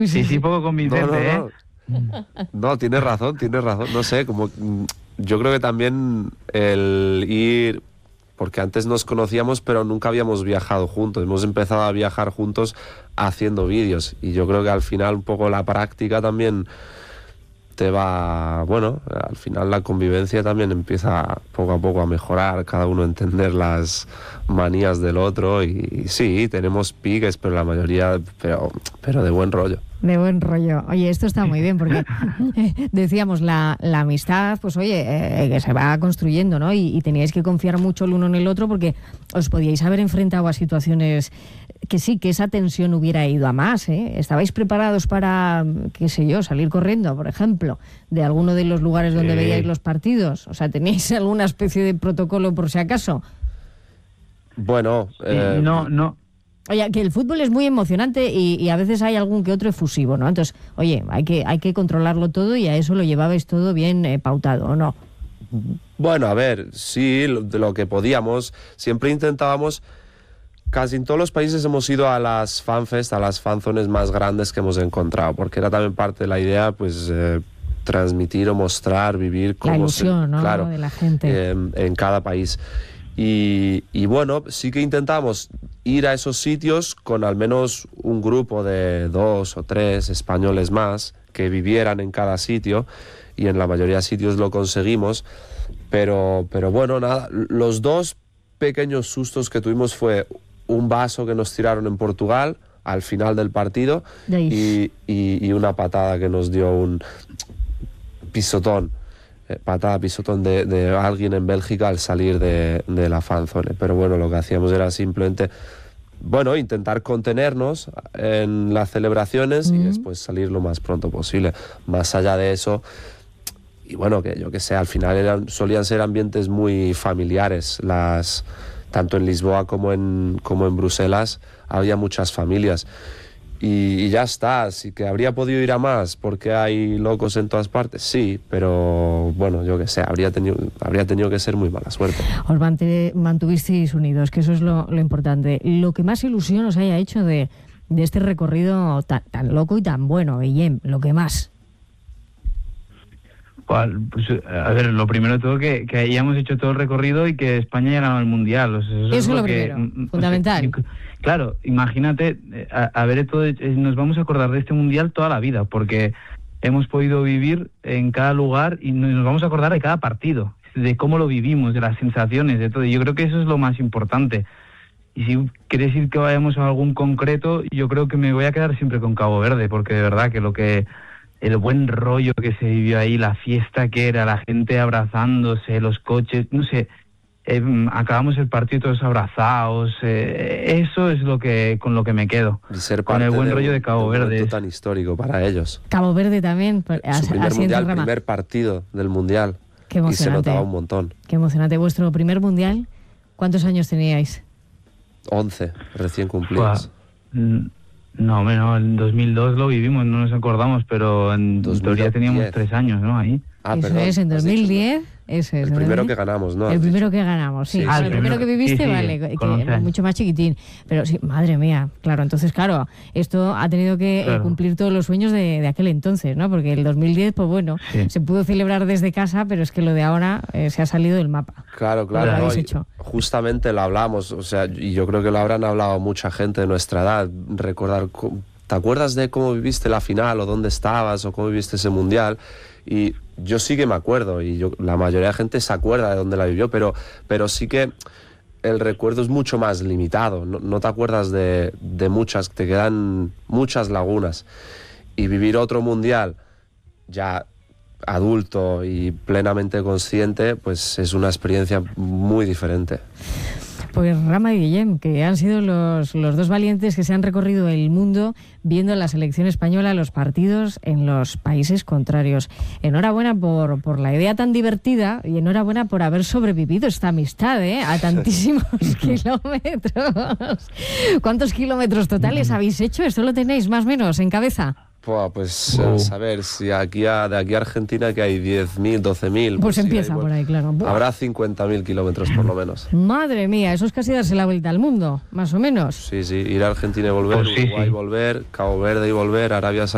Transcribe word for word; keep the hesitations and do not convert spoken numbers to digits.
Sí, sí, poco convincente, no, no, ¿eh? no. No, tienes razón, tienes razón. No sé, como yo creo que también el ir, porque antes nos conocíamos, pero nunca habíamos viajado juntos. Hemos empezado a viajar juntos haciendo vídeos. Y yo creo que al final un poco la práctica también te va, bueno, al final la convivencia también empieza poco a poco a mejorar, cada uno a entender las manías del otro. Y, y sí, tenemos piques, pero la mayoría, pero, pero de buen rollo. De buen rollo. Oye, esto está muy bien porque eh, decíamos, la, la amistad, pues oye, eh, que se va construyendo, ¿no? Y, y teníais que confiar mucho el uno en el otro porque os podíais haber enfrentado a situaciones que sí, que esa tensión hubiera ido a más, ¿eh? ¿Estabais preparados para, qué sé yo, salir corriendo, por ejemplo, de alguno de los lugares donde Sí. veíais los partidos? O sea, ¿tenéis alguna especie de protocolo por si acaso? Bueno, eh, No, no. Oye, que el fútbol es muy emocionante y, y a veces hay algún que otro efusivo, ¿no? Entonces, oye, hay que hay que controlarlo todo y a eso lo llevabais todo bien eh, pautado, ¿o no? Bueno, a ver, sí, lo- de lo que podíamos, siempre intentábamos, casi en todos los países hemos ido a las fanfest, a las fanzones más grandes que hemos encontrado, porque era también parte de la idea, pues, eh, transmitir o mostrar, vivir La como ilusión, se- ¿no? claro, De la gente. eh, en cada país. Y, y bueno, sí que intentamos ir a esos sitios con al menos un grupo de dos o tres españoles más que vivieran en cada sitio, y en la mayoría de sitios lo conseguimos, pero, pero bueno, nada, los dos pequeños sustos que tuvimos fue un vaso que nos tiraron en Portugal al final del partido De ahí. y, y, y una patada que nos dio un pisotón. eh, Patada, pisotón de, de alguien en Bélgica al salir de, de la fanzone. Pero bueno, lo que hacíamos era simplemente, bueno, intentar contenernos en las celebraciones Mm. y después salir lo más pronto posible. Más allá de eso, y bueno, que yo que sé, al final eran, solían ser ambientes muy familiares. Las, tanto en Lisboa como en, como en Bruselas había muchas familias. Y, y ya está, así que habría podido ir a más porque hay locos en todas partes, sí, pero bueno, yo que sé, habría tenido, habría tenido que ser muy mala suerte. Os mante- mantuvisteis unidos, que eso es lo, lo importante. Lo que más ilusión os haya hecho de, de este recorrido tan, tan loco y tan bueno, Guillem, lo que más. ¿Cuál? Pues, a ver, lo primero de todo que, que hayamos hecho todo el recorrido y que España haya ganado el Mundial. O sea, eso, Eso es lo lo que, primero, mm, mm, fundamental. o sea, yo- claro, imagínate, eh, a, a ver, todo, eh, nos vamos a acordar de este Mundial toda la vida, porque hemos podido vivir en cada lugar y nos nos vamos a acordar de cada partido, de cómo lo vivimos, de las sensaciones, de todo. Y yo creo que eso es lo más importante. Y si quieres decir que vayamos a algún concreto, yo creo que me voy a quedar siempre con Cabo Verde, porque de verdad que lo que... el buen rollo que se vivió ahí, la fiesta que era, la gente abrazándose, los coches, no sé, eh, acabamos el partido todos abrazados, eh, eso es lo que con lo que me quedo, Y ser con parte el buen de rollo un- de Cabo un Verde. momento es- tan histórico para ellos. Cabo Verde también, pues, as- Su primer así en mundial, programa. primer partido del mundial. Qué Y se emocionante. notaba un montón. Qué emocionante. ¿Vuestro primer mundial? ¿Cuántos años teníais? once recién cumplidos. Fua, mm, No, hombre, no, en dos mil dos lo vivimos, no nos acordamos, pero en dos mil teoría teníamos diez. tres años, ¿no? Ahí. Ah, Eso perdón, es, en has dos mil dicho, diez. Eso es. El en primero dos mil que ganamos, ¿no? El Has primero dicho. que ganamos, sí. Sí, Bueno, sí. el primero que viviste, Sí, sí, vale, con que once era años. mucho más chiquitín. Pero sí, madre mía, claro. Entonces, claro, esto ha tenido que eh, Claro. cumplir todos los sueños de, de aquel entonces, ¿no? Porque el dos mil diez, pues bueno, Sí. se pudo celebrar desde casa, pero es que lo de ahora eh, se ha salido del mapa. Claro, Lo claro. habéis no, y hecho. justamente lo hablamos, o sea, y yo creo que lo habrán hablado mucha gente de nuestra edad. Recordar, co- ¿te acuerdas de cómo viviste la final o dónde estabas o cómo viviste ese mundial? Y yo sí que me acuerdo, y yo, la mayoría de gente se acuerda de dónde la vivió, pero, pero sí que el recuerdo es mucho más limitado. No, no te acuerdas de, de muchas, te quedan muchas lagunas. Y vivir otro mundial ya adulto y plenamente consciente, pues es una experiencia muy diferente. Pues Rama y Guillem, que han sido los, los dos valientes que se han recorrido el mundo viendo la selección española, los partidos en los países contrarios. Enhorabuena por, por la idea tan divertida y enhorabuena por haber sobrevivido esta amistad, ¿eh? A tantísimos kilómetros. ¿Cuántos kilómetros totales habéis hecho? ¿Esto lo tenéis más o menos en cabeza? Buah, pues Wow. a saber, si aquí a, de aquí a Argentina que hay diez mil, doce mil... Pues sí, empieza hay, por ahí, claro. Buah. Habrá cincuenta mil kilómetros por lo menos. Madre mía, eso es casi darse la vuelta al mundo, más o menos. Sí, sí, ir a Argentina y volver, Pues sí, Uruguay y sí. volver, Cabo Verde y volver, Arabia Saudí